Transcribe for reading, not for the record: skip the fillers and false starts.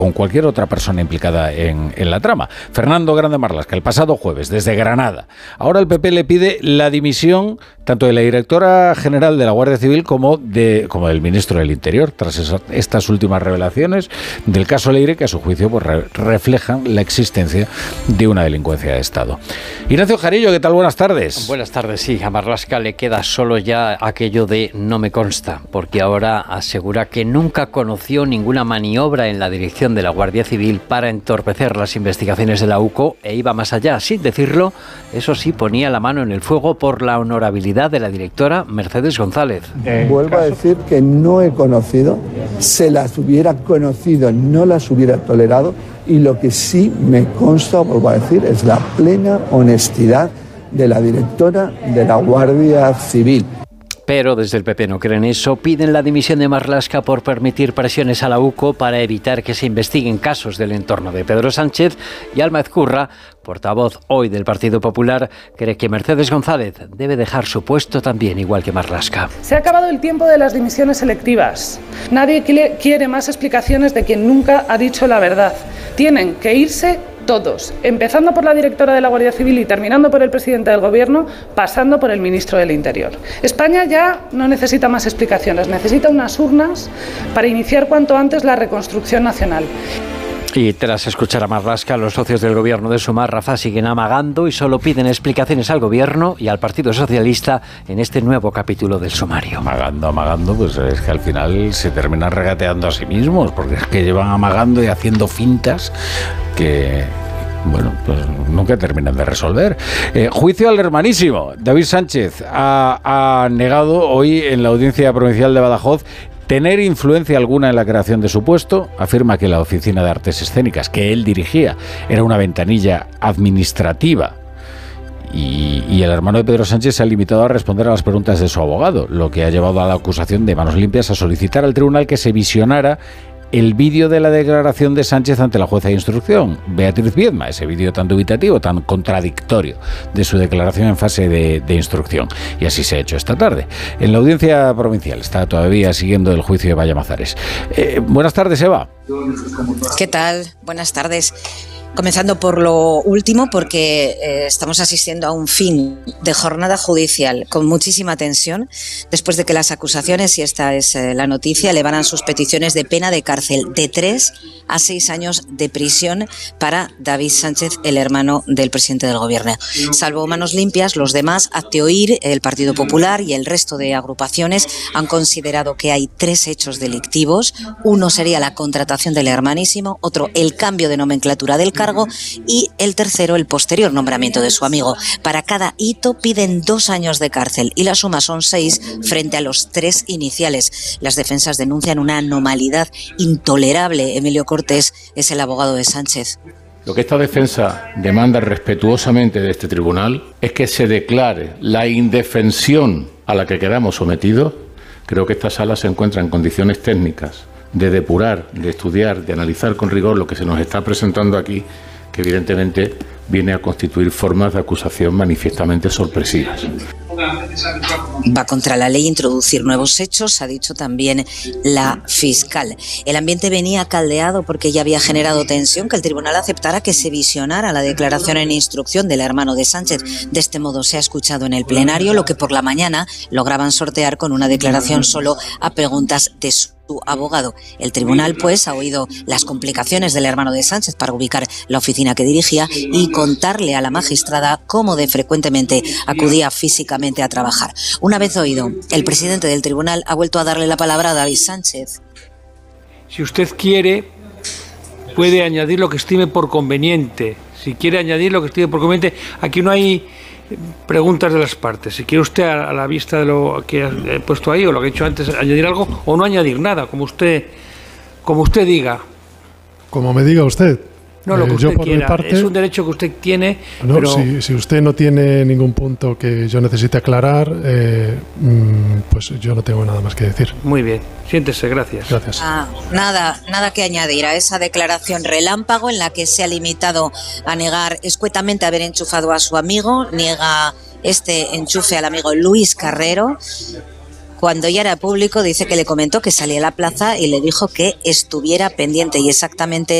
con cualquier otra persona implicada en la trama. Fernando Grande Marlaska, el pasado jueves, desde Granada. Ahora el PP le pide la dimisión tanto de la directora general de la Guardia Civil como del ministro del Interior, tras estas últimas revelaciones del caso Leire, que a su juicio pues, reflejan la existencia de una delincuencia de Estado. Ignacio Jarillo, ¿qué tal? Buenas tardes. Buenas tardes, sí. A Marlaska le queda solo ya aquello de no me consta, porque ahora asegura que nunca conoció ninguna maniobra en la dirección de la Guardia Civil para entorpecer las investigaciones de la UCO e iba más allá. Sin decirlo, eso sí, ponía la mano en el fuego por la honorabilidad de la directora Mercedes González. Vuelvo a decir que no he conocido, se las hubiera conocido, no las hubiera tolerado, y lo que sí me consta, vuelvo a decir, es la plena honestidad de la directora de la Guardia Civil. Pero desde el PP no creen eso, piden la dimisión de Marlaska por permitir presiones a la UCO para evitar que se investiguen casos del entorno de Pedro Sánchez, y Alma Ezcurra, portavoz hoy del Partido Popular, cree que Mercedes González debe dejar su puesto también, igual que Marlaska. Se ha acabado el tiempo de las dimisiones selectivas. Nadie quiere más explicaciones de quien nunca ha dicho la verdad. Tienen que irse todos, empezando por la directora de la Guardia Civil y terminando por el presidente del Gobierno, pasando por el ministro del Interior. España ya no necesita más explicaciones, necesita unas urnas para iniciar cuanto antes la reconstrucción nacional. Y tras escuchar a Marlaska, los socios del gobierno de Sumar, Rafa, siguen amagando y solo piden explicaciones al gobierno y al Partido Socialista en este nuevo capítulo del sumario. Amagando, pues es que al final se terminan regateando a sí mismos, porque es que llevan amagando y haciendo fintas que, bueno, pues nunca terminan de resolver. Juicio al hermanísimo. David Sánchez ha negado hoy en la Audiencia Provincial de Badajoz tener influencia alguna en la creación de su puesto. Afirma que la Oficina de Artes Escénicas que él dirigía era una ventanilla administrativa. Y el hermano de Pedro Sánchez se ha limitado a responder a las preguntas de su abogado, lo que ha llevado a la acusación de Manos Limpias a solicitar al tribunal que se visionara el vídeo de la declaración de Sánchez ante la jueza de instrucción, Beatriz Viedma, ese vídeo tan dubitativo, tan contradictorio de su declaración en fase de instrucción. Y así se ha hecho esta tarde. En la Audiencia Provincial está todavía siguiendo el juicio de Vallamazares. Buenas tardes, Eva. ¿Qué tal? Buenas tardes. Comenzando por lo último, porque estamos asistiendo a un fin de jornada judicial con muchísima tensión, después de que las acusaciones, y esta es la noticia, elevaran sus peticiones de pena de cárcel de 3 a 6 años de prisión para David Sánchez, el hermano del presidente del gobierno. Salvo Manos Limpias, los demás, Hazte Oír, el Partido Popular y el resto de agrupaciones han considerado que hay 3 hechos delictivos. Uno sería la contratación del hermanísimo, otro el cambio de nomenclatura del cargo y el tercero el posterior nombramiento de su amigo. Para cada hito piden 2 años de cárcel y la suma son 6 frente a los 3 iniciales. Las defensas denuncian una anormalidad intolerable. Emilio Cortés es el abogado de Sánchez. Lo que esta defensa demanda respetuosamente de este tribunal es que se declare la indefensión a la que quedamos sometidos. Creo que esta sala se encuentra en condiciones técnicas de depurar, de estudiar, de analizar con rigor lo que se nos está presentando aquí, que evidentemente viene a constituir formas de acusación manifiestamente sorpresivas. Va contra la ley introducir nuevos hechos, ha dicho también la fiscal. El ambiente venía caldeado porque ya había generado tensión que el tribunal aceptara que se visionara la declaración en instrucción del hermano de Sánchez. De este modo se ha escuchado en el plenario lo que por la mañana lograban sortear con una declaración solo a preguntas de su abogado. El tribunal, pues, ha oído las complicaciones del hermano de Sánchez para ubicar la oficina que dirigía y contarle a la magistrada cómo de frecuentemente acudía físicamente a trabajar. Una vez oído, el presidente del tribunal ha vuelto a darle la palabra a David Sánchez. Si usted quiere, puede añadir lo que estime por conveniente. Si quiere añadir lo que estime por conveniente, aquí no hay preguntas de las partes. Si quiere usted, a la vista de lo que he puesto ahí o lo que he dicho antes, añadir algo o no añadir nada, como usted diga. Como me diga usted. No, lo que usted quiera. Parte, es un derecho que usted tiene. No, pero si usted no tiene ningún punto que yo necesite aclarar, pues yo no tengo nada más que decir. Muy bien. Siéntese, gracias. Gracias. Nada que añadir a esa declaración relámpago en la que se ha limitado a negar escuetamente haber enchufado a su amigo, niega este enchufe al amigo Luis Carrero. Cuando ya era público, dice que le comentó que salía a la plaza y le dijo que estuviera pendiente, y exactamente